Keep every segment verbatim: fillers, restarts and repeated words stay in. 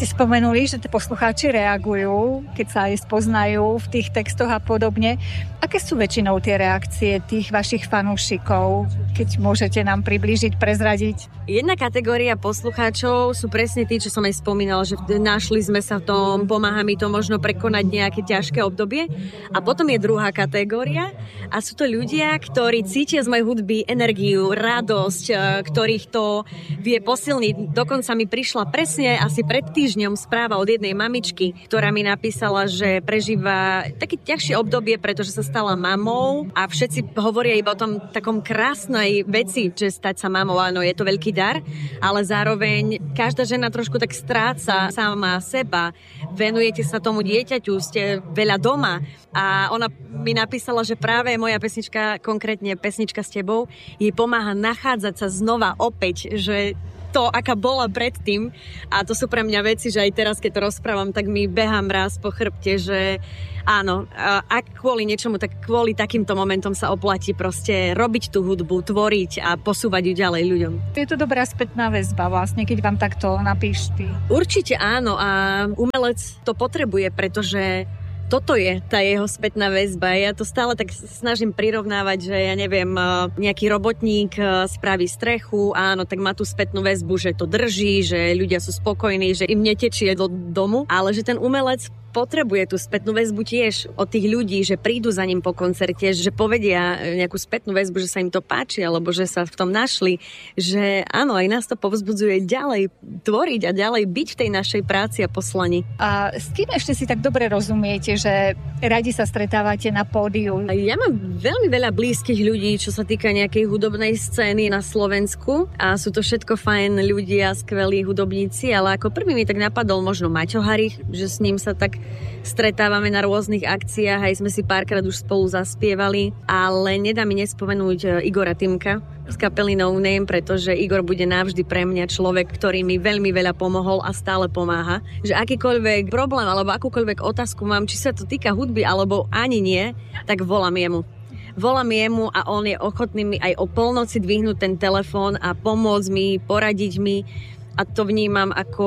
ste spomenuli, že poslucháči reagujú, keď sa aj spoznajú v tých textoch a podobne. Aké sú väčšinou tie reakcie tých vašich fanúšikov, keď môžete nám priblížiť, prezradiť? Jedna kategória poslucháčov sú presne tí, čo som aj spomínala, že našli sme sa v tom, pomáha mi to možno prekonať nejaké ťažké obdobie. A potom je druhá kategória a sú to ľudia, ktorí cítia z mojej hudby energiu, radosť, ktorých to vie posilniť. Dokonca mi prišla presne asi pred týždňom správa od jednej mamičky, ktorá mi napísala, že prežíva také ťažšie obdobie, pretože sa stala mamou a všetci hovoria iba o tom takom krásnej veci, že stať sa mamou, áno, je to veľký dar, ale zároveň každá žena trošku tak stráca sama seba, venujete sa tomu dieťaťu, ste veľa doma a ona mi napísala, že práve moja pesnička, konkrétne pesnička S tebou, jej pomáha nachádzať sa znova opäť, že to, aká bola predtým. A to sú pre mňa veci, že aj teraz, keď to rozprávam, tak mi behám raz po chrbte, že áno, ak kvôli niečomu, tak kvôli takýmto momentom sa oplatí proste robiť tú hudbu, tvoriť a posúvať ju ďalej ľuďom. Je to dobrá spätná väzba vlastne, keď vám takto napíšti. Určite áno a umelec to potrebuje, pretože toto je tá jeho spätná väzba. Ja to stále tak snažím prirovnávať, že ja neviem, nejaký robotník spraví strechu, áno, tak má tú spätnú väzbu, že to drží, že ľudia sú spokojní, že im netečie do domu, ale že ten umelec potrebuje tú spätnú väzbu tiež od tých ľudí, že prídu za ním po koncerte, že povedia nejakú spätnú väzbu, že sa im to páči, alebo že sa v tom našli, že áno, aj nás to povzbudzuje ďalej tvoriť a ďalej byť v tej našej práci a poslani. A s kým ešte si tak dobre rozumiete, že radi sa stretávate na pódiu? Ja mám veľmi veľa blízkych ľudí, čo sa týka nejakej hudobnej scény na Slovensku a sú to všetko fajn ľudia, skvelí hudobníci, ale ako prvý mi tak napadol možno Maťo Harich, že s ním sa tak stretávame na rôznych akciách, aj sme si párkrát už spolu zaspievali, ale nedá mi nespomenúť Igora Timka z kapely No Name, pretože Igor bude navždy pre mňa človek, ktorý mi veľmi veľa pomohol a stále pomáha. Že akýkoľvek problém alebo akúkoľvek otázku mám, či sa to týka hudby alebo ani nie, tak volám jemu. Volám jemu a on je ochotný mi aj o polnoci dvihnúť ten telefón a pomôcť mi, poradiť mi a to vnímam ako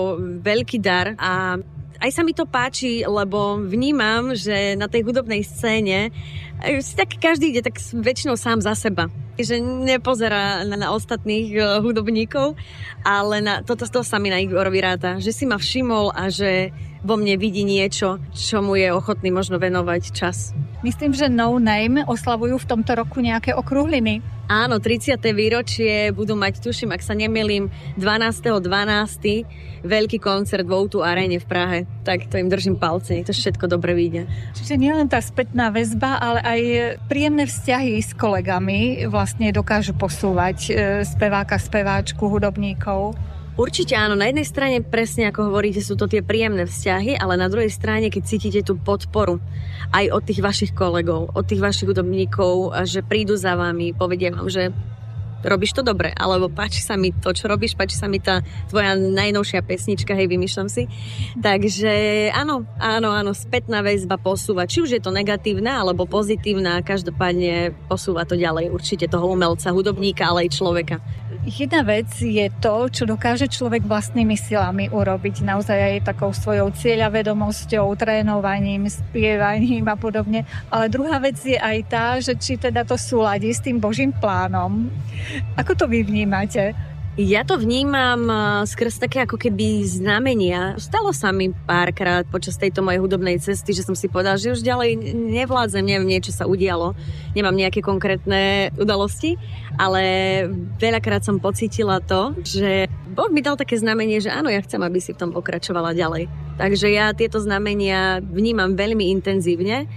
veľký dar a aj sa mi to páči, lebo vnímam, že na tej hudobnej scéne si tak každý ide tak väčšinou sám za seba. Že nepozerá na, na ostatných uh, hudobníkov, ale na, toto to sa mi na Igorovi ráta. Že si ma všimol a že vo mne vidí niečo, čo mu je ochotný možno venovať čas. Myslím, že No Name oslavujú v tomto roku nejaké okrúhliny. Áno, tridsiate výročie budú mať, tuším, ak sa nemýlim, dvanásteho decembra veľký koncert v ó dva Arene v Prahe. Tak to im držím palce, nech to všetko dobre vyjde. Čiže nielen tá spätná väzba, ale aj príjemné vzťahy s kolegami vlastne dokážu posúvať speváka, speváčku, hudobníkov. Určite áno, na jednej strane presne ako hovoríte, sú to tie príjemné vzťahy, ale na druhej strane, keď cítite tú podporu aj od tých vašich kolegov, od tých vašich hudobníkov, že prídu za vami, povedia vám, že robíš to dobre, alebo páči sa mi to, čo robíš, páči sa mi tá tvoja najnovšia pesnička, hej, vymýšľam si. Takže áno, áno, áno, spätná väzba posúva, či už je to negatívna, alebo pozitívna, každopádne posúva to ďalej, určite toho umelca, hudobníka, ale aj človeka. Jedna vec je to, čo dokáže človek vlastnými silami urobiť, naozaj aj takou svojou cieľavedomosťou, trénovaním, spievaním a podobne. Ale druhá vec je aj tá, že či teda to súladí s tým Božím plánom. Ako to vy vnímate? Ja to vnímam skrz také ako keby znamenia. Stalo sa mi párkrát počas tejto mojej hudobnej cesty, že som si povedal, že už ďalej nevládzem, neviem, niečo sa udialo. Nemám nejaké konkrétne udalosti, ale veľakrát som pocítila to, že Boh mi dal také znamenie, že áno, ja chcem, aby si v tom pokračovala ďalej. Takže ja tieto znamenia vnímam veľmi intenzívne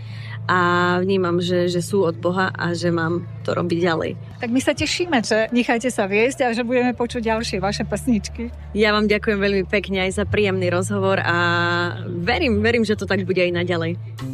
a vnímam, že, že sú od Boha a že mám to robiť ďalej. Tak my sa tešíme, že nechajte sa viesť a že budeme počuť ďalšie vaše pesničky. Ja vám ďakujem veľmi pekne aj za príjemný rozhovor a verím, verím, že to tak bude aj naďalej.